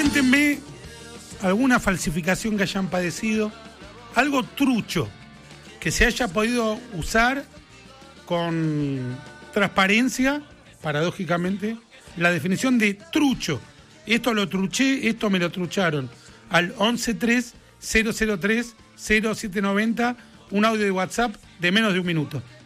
Cuéntenme alguna falsificación que hayan padecido, algo trucho que se haya podido usar con transparencia, paradójicamente, la definición de trucho. Esto lo truché, esto me lo trucharon. Al 113-003-0790, un audio de WhatsApp de menos de un minuto.